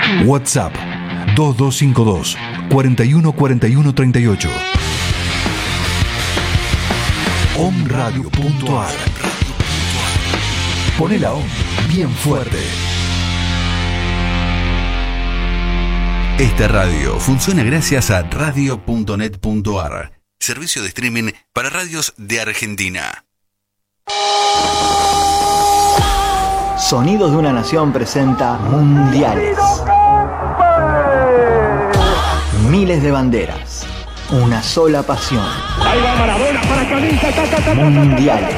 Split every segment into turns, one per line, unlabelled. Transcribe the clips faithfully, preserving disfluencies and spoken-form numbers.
WhatsApp dos dos cinco dos, cuatro uno cuatro uno tres ocho. omradio punto ar. Poné la O bien fuerte.
Esta radio funciona gracias a radio punto net punto ar, servicio de streaming para radios de Argentina.
Sonidos de una Nación presenta Mundiales. Miles de banderas, una sola pasión.
Ahí va Maradona para Canilla, ta, ta, ta, ta,
Mundiales.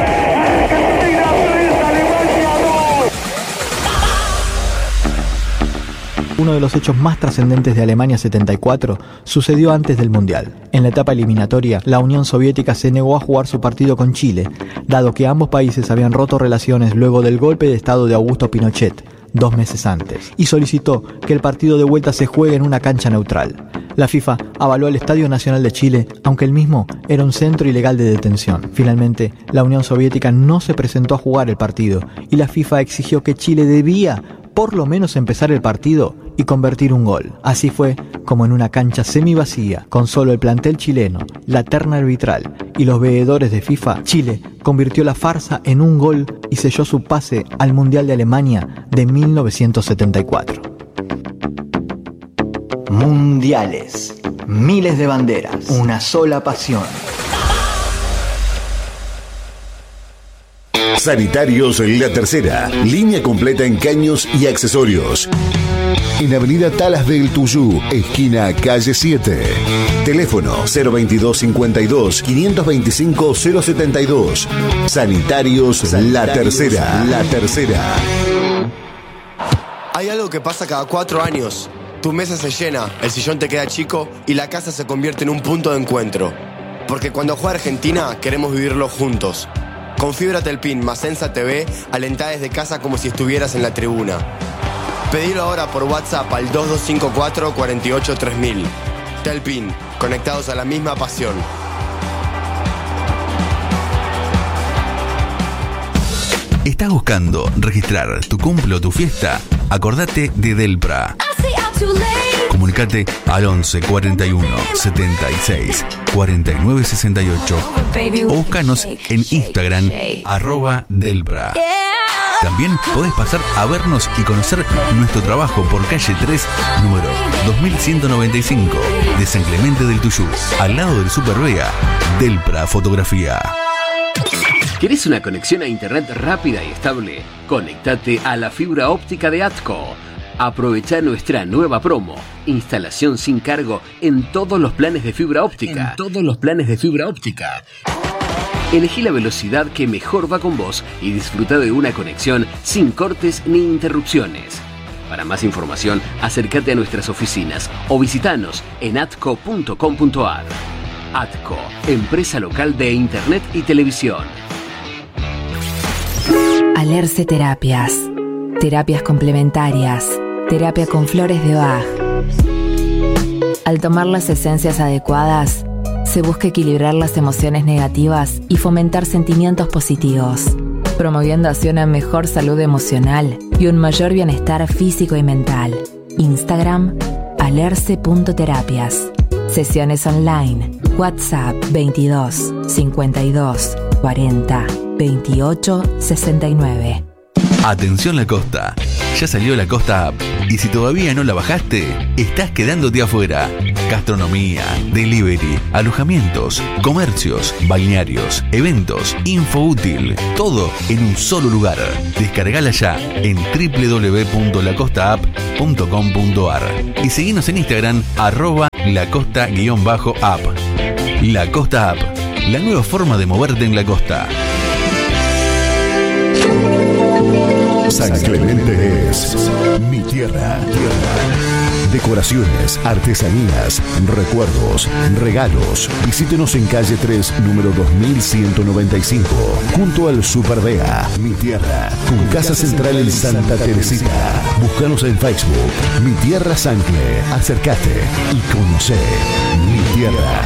Uno de los hechos más trascendentes de Alemania setenta y cuatro sucedió antes del Mundial. En la etapa eliminatoria, la Unión Soviética se negó a jugar su partido con Chile, dado que ambos países habían roto relaciones luego del golpe de estado de Augusto Pinochet, dos meses antes, y solicitó que el partido de vuelta se juegue en una cancha neutral. La FIFA avaló el Estadio Nacional de Chile, aunque el mismo era un centro ilegal de detención. Finalmente, la Unión Soviética no se presentó a jugar el partido, y la FIFA exigió que Chile debía por lo menos empezar el partido y convertir un gol. Así fue como en una cancha semivacía, con solo el plantel chileno, la terna arbitral y los veedores de FIFA, Chile convirtió la farsa en un gol y selló su pase al Mundial de Alemania de mil novecientos setenta y cuatro. Mundiales. Miles de banderas. Una sola pasión.
Sanitarios La Tercera, línea completa en caños y accesorios. En Avenida Talas del Tuyú, esquina calle siete. Teléfono cero veintidós cincuenta y dos, quinientos veinticinco, cero setenta y dos. Sanitarios, Sanitarios La Tercera. La Tercera.
Hay algo que pasa cada cuatro años. Tu mesa se llena, el sillón te queda chico y la casa se convierte en un punto de encuentro. Porque cuando juega Argentina, queremos vivirlo juntos. Con fibra Telpin más Sensa T V, alentá desde casa como si estuvieras en la tribuna. Pedilo ahora por WhatsApp al dos dos cinco cuatro, cuatro ocho tres mil. Telpin, conectados a la misma pasión.
¿Estás buscando registrar tu cumple o tu fiesta? Acordate de Delpra. Comunicate al once cuarenta y uno, setenta y seis, cuarenta y nueve sesenta y ocho o búscanos en Instagram arroba Delpra. También podés pasar a vernos y conocer nuestro trabajo por calle tres, número dos mil ciento noventa y cinco de San Clemente del Tuyú, al lado del Super Vega. Delpra Fotografía.
¿Querés una conexión a internet rápida y estable? Conectate a la fibra óptica de ATCO. Aprovecha nuestra nueva promo. Instalación sin cargo en todos los planes de fibra óptica. En todos los planes de fibra óptica. Elegí la velocidad que mejor va con vos y disfruta de una conexión sin cortes ni interrupciones. Para más información, acércate a nuestras oficinas o visitanos en atco punto com punto ar. ATCO, empresa local de internet y televisión.
Alerce Terapias. Terapias complementarias. Terapia con flores de Bach. Al tomar las esencias adecuadas, se busca equilibrar las emociones negativas y fomentar sentimientos positivos, promoviendo así una mejor salud emocional y un mayor bienestar físico y mental. Instagram, alerce punto terapias. Sesiones online. WhatsApp veintidós, cincuenta y dos, cuarenta, veintiocho, sesenta y nueve.
Atención La Costa, ya salió La Costa App y si todavía no la bajaste, estás quedándote afuera. Gastronomía, delivery, alojamientos, comercios, balnearios, eventos, info útil, todo en un solo lugar. Descargala ya en doble u doble u doble u punto la costa app punto com punto ar y seguinos en Instagram arroba lacosta-app. La Costa App, la nueva forma de moverte en la costa.
San Clemente es mi tierra, tierra. Decoraciones, artesanías, recuerdos, regalos. Visítenos en calle tres, número dos mil ciento noventa y cinco, junto al Super Vega, mi tierra, con casa central en Santa Teresita. Búscanos en Facebook, Mi Tierra Sancle. Acércate y conoce mi tierra.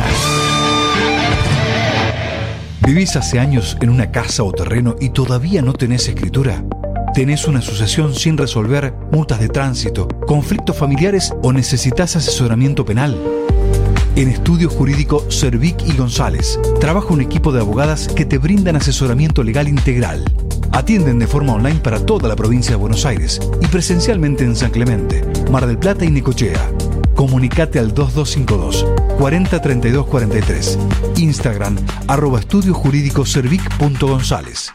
¿Vivís hace años en una casa o terreno y todavía no tenés escritura? ¿Tenés una sucesión sin resolver, multas de tránsito, conflictos familiares o necesitas asesoramiento penal? En Estudio Jurídico Cervic y González trabaja un equipo de abogadas que te brindan asesoramiento legal integral. Atienden de forma online para toda la provincia de Buenos Aires y presencialmente en San Clemente, Mar del Plata y Necochea. Comunicate al dos dos cinco dos, cuarenta treinta y dos cuarenta y tres. Instagram, arroba estudio jurídico cervic punto gonzález.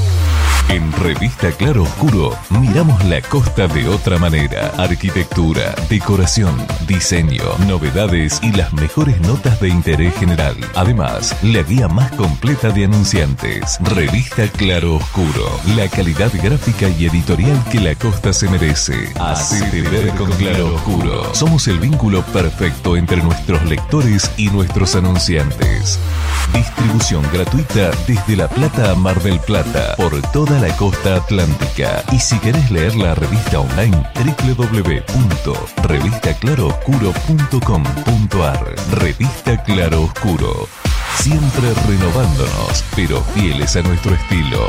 En Revista Claro Oscuro miramos la costa de otra manera. Arquitectura, decoración, diseño, novedades y las mejores notas de interés general. Además, la guía más completa de anunciantes. Revista Claro Oscuro. La calidad gráfica y editorial que la costa se merece. Hacete ver con Claro Oscuro. Somos el vínculo perfecto entre nuestros lectores y nuestros anunciantes. Distribución gratuita desde La Plata a Mar del Plata por toda la costa atlántica. Y si querés leer la revista online, doble u doble u doble u punto revista claro oscuro punto com punto a r. Revista Claro Oscuro. Siempre renovándonos, pero fieles a nuestro estilo.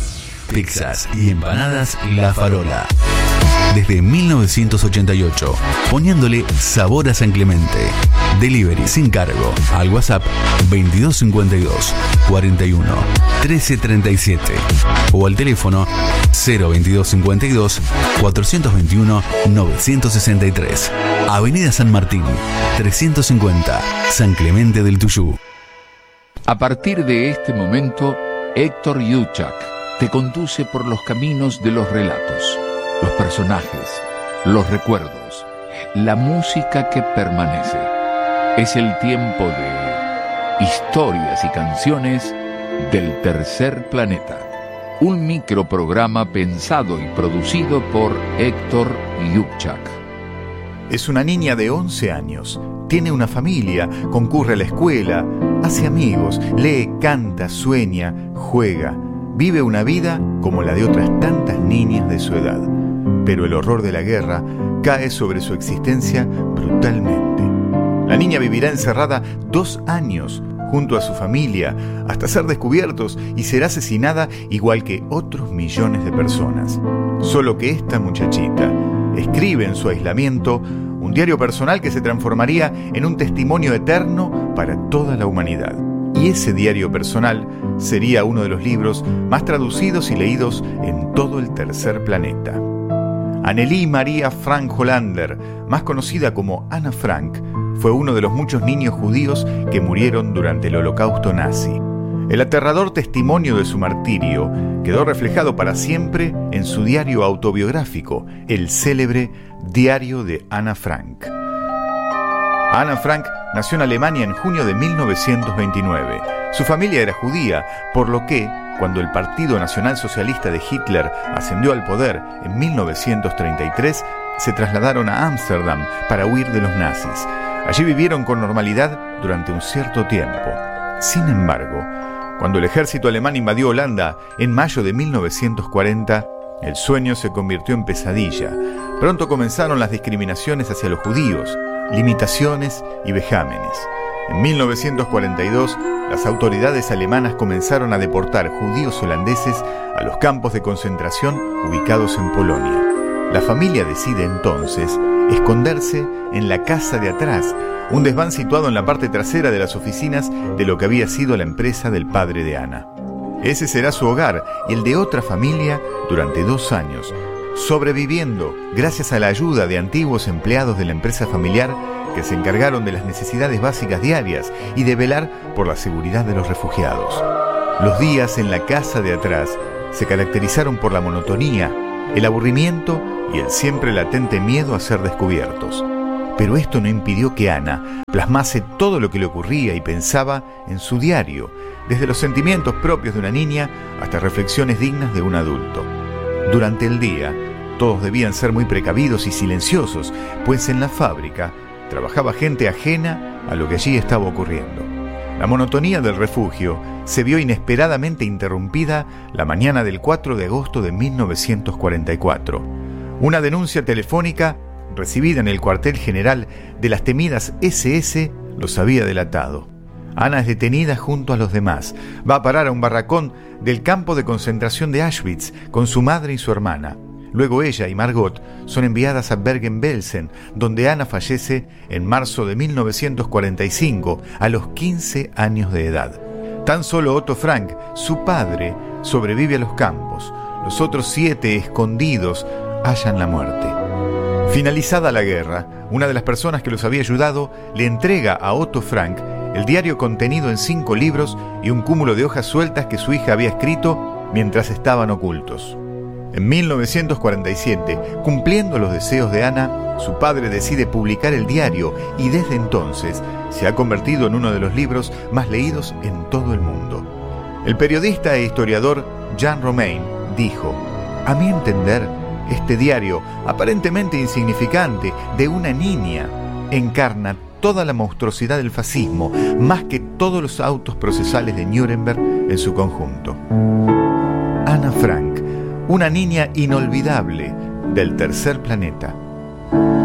Pizzas y empanadas La Farola. Desde mil novecientos ochenta y ocho, poniéndole sabor a San Clemente. Delivery sin cargo al WhatsApp veintidós cincuenta y dos, cuarenta y uno, trece treinta y siete o al teléfono cero veintidós cincuenta y dos, cuatrocientos veintiuno, novecientos sesenta y tres. Avenida San Martín, trescientos cincuenta, San Clemente del Tuyú.
A partir de este momento, Héctor Yuchak te conduce por los caminos de los relatos, los personajes, los recuerdos, la música que permanece. Es el tiempo de historias y canciones del tercer planeta. Un microprograma pensado y producido por Héctor Yuchak.
Es una niña de once años. Tiene una familia, concurre a la escuela, hace amigos, lee, canta, sueña, juega. Vive una vida como la de otras tantas niñas de su edad. Pero el horror de la guerra cae sobre su existencia brutalmente. La niña vivirá encerrada dos años junto a su familia hasta ser descubiertos y será asesinada igual que otros millones de personas. Solo que esta muchachita escribe en su aislamiento un diario personal que se transformaría en un testimonio eterno para toda la humanidad. Y ese diario personal sería uno de los libros más traducidos y leídos en todo el tercer planeta. Anneli Maria Frank Hollander, más conocida como Ana Frank, fue uno de los muchos niños judíos que murieron durante el Holocausto nazi. El aterrador testimonio de su martirio quedó reflejado para siempre en su diario autobiográfico, el célebre Diario de Ana Frank. Ana Frank nació en Alemania en junio de mil novecientos veintinueve. Su familia era judía, por lo que, cuando el Partido Nacional Socialista de Hitler ascendió al poder en mil novecientos treinta y tres, se trasladaron a Ámsterdam para huir de los nazis. Allí vivieron con normalidad durante un cierto tiempo. Sin embargo, cuando el ejército alemán invadió Holanda en mayo de mil novecientos cuarenta, el sueño se convirtió en pesadilla. Pronto comenzaron las discriminaciones hacia los judíos, limitaciones y vejámenes. En mil novecientos cuarenta y dos, las autoridades alemanas comenzaron a deportar judíos holandeses a los campos de concentración ubicados en Polonia. La familia decide entonces esconderse en la casa de atrás, un desván situado en la parte trasera de las oficinas de lo que había sido la empresa del padre de Ana. Ese será su hogar y el de otra familia durante dos años, sobreviviendo gracias a la ayuda de antiguos empleados de la empresa familiar que se encargaron de las necesidades básicas diarias y de velar por la seguridad de los refugiados. Los días en la casa de atrás se caracterizaron por la monotonía, el aburrimiento y el siempre latente miedo a ser descubiertos. Pero esto no impidió que Ana plasmase todo lo que le ocurría y pensaba en su diario, desde los sentimientos propios de una niña hasta reflexiones dignas de un adulto. Durante el día, todos debían ser muy precavidos y silenciosos, pues en la fábrica trabajaba gente ajena a lo que allí estaba ocurriendo. La monotonía del refugio se vio inesperadamente interrumpida la mañana del cuatro de agosto de mil novecientos cuarenta y cuatro. Una denuncia telefónica recibida en el cuartel general de las temidas ese ese los había delatado. Ana es detenida junto a los demás. Va a parar a un barracón del campo de concentración de Auschwitz con su madre y su hermana. Luego ella y Margot son enviadas a Bergen-Belsen, donde Ana fallece en marzo de mil novecientos cuarenta y cinco, a los quince años de edad. Tan solo Otto Frank, su padre, sobrevive a los campos. Los otros siete, escondidos, hallan la muerte. Finalizada la guerra, una de las personas que los había ayudado le entrega a Otto Frank el diario contenido en cinco libros y un cúmulo de hojas sueltas que su hija había escrito mientras estaban ocultos. En mil novecientos cuarenta y siete, cumpliendo los deseos de Ana, su padre decide publicar el diario y desde entonces se ha convertido en uno de los libros más leídos en todo el mundo. El periodista e historiador Jean Romain dijo: "A mi entender, este diario, aparentemente insignificante, de una niña, encarna toda la monstruosidad del fascismo, más que todos los autos procesales de Nuremberg en su conjunto". Ana Frank, una niña inolvidable del tercer planeta.